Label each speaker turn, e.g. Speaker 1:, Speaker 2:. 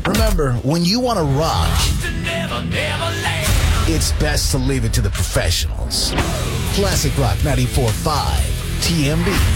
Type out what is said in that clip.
Speaker 1: Remember, when you want to rock, it's best to leave it to the professionals. Classic Rock 94.5, TMB.